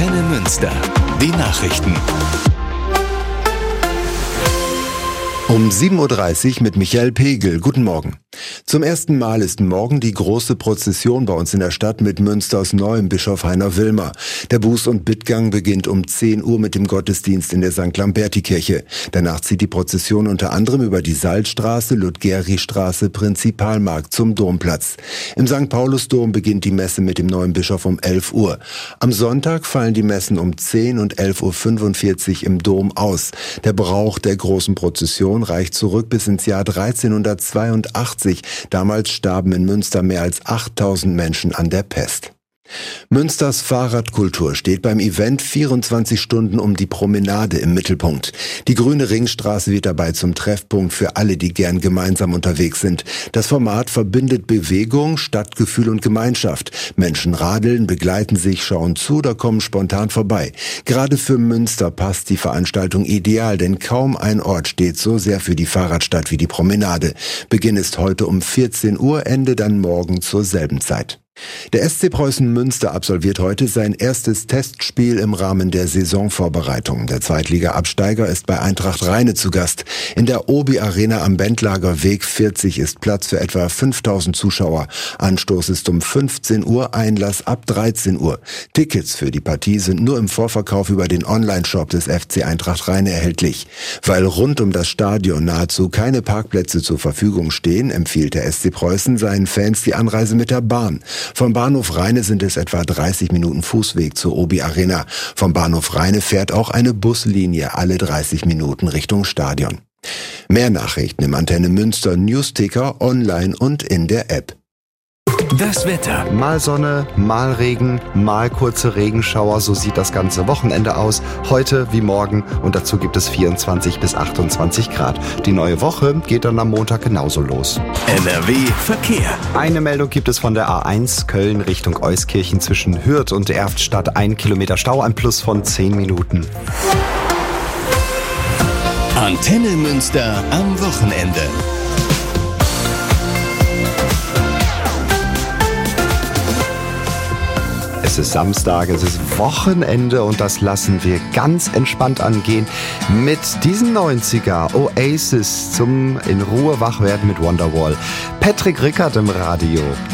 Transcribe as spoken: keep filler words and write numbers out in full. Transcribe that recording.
Antenne Münster. Die Nachrichten. Um sieben Uhr dreißig mit Michael Pegel. Guten Morgen. Zum ersten Mal ist morgen die große Prozession bei uns in der Stadt mit Münsters neuem Bischof Heiner Wilmer. Der Buß- und Bittgang beginnt um zehn Uhr mit dem Gottesdienst in der Sankt Lamberti-Kirche. Danach zieht die Prozession unter anderem über die Salzstraße, Ludgeri-Straße, Prinzipalmarkt zum Domplatz. Im Sankt Paulusdom beginnt die Messe mit dem neuen Bischof um elf Uhr. Am Sonntag fallen die Messen um zehn und elf Uhr fünfundvierzig im Dom aus. Der Brauch der großen Prozession reicht zurück bis ins Jahr dreizehnhundertzweiundachtzig. Damals starben in Münster mehr als achttausend Menschen an der Pest. Münsters Fahrradkultur steht beim Event vierundzwanzig Stunden um die Promenade im Mittelpunkt. Die grüne Ringstraße wird dabei zum Treffpunkt für alle, die gern gemeinsam unterwegs sind. Das Format verbindet Bewegung, Stadtgefühl und Gemeinschaft. Menschen radeln, begleiten sich, schauen zu oder kommen spontan vorbei. Gerade für Münster passt die Veranstaltung ideal, denn kaum ein Ort steht so sehr für die Fahrradstadt wie die Promenade. Beginn ist heute um vierzehn Uhr, Ende dann morgen zur selben Zeit. Der S C Preußen Münster absolviert heute sein erstes Testspiel im Rahmen der Saisonvorbereitung. Der Zweitliga-Absteiger ist bei Eintracht Rheine zu Gast. In der Obi Arena am Bendlager Weg vierzig ist Platz für etwa fünftausend Zuschauer. Anstoß ist um fünfzehn Uhr, Einlass ab dreizehn Uhr. Tickets für die Partie sind nur im Vorverkauf über den Online-Shop des F C Eintracht Rheine erhältlich. Weil rund um das Stadion nahezu keine Parkplätze zur Verfügung stehen, empfiehlt der S C Preußen seinen Fans die Anreise mit der Bahn. Vom Bahnhof Rheine sind es etwa dreißig Minuten Fußweg zur Obi Arena. Vom Bahnhof Rheine fährt auch eine Buslinie alle dreißig Minuten Richtung Stadion. Mehr Nachrichten im Antenne Münster Newsticker, online und in der App. Das Wetter. Mal Sonne, mal Regen, mal kurze Regenschauer, so sieht das ganze Wochenende aus. Heute wie morgen und dazu gibt es vierundzwanzig bis achtundzwanzig Grad. Die neue Woche geht dann am Montag genauso los. N R W Verkehr. Eine Meldung gibt es von der A eins Köln Richtung Euskirchen zwischen Hürth und Erftstadt. Ein Kilometer Stau, ein Plus von zehn Minuten. Antenne Münster am Wochenende. Es ist Samstag, es ist Wochenende und das lassen wir ganz entspannt angehen mit diesen neunziger Oasis zum in Ruhe wach werden mit Wonderwall. Patrick Rickard im Radio.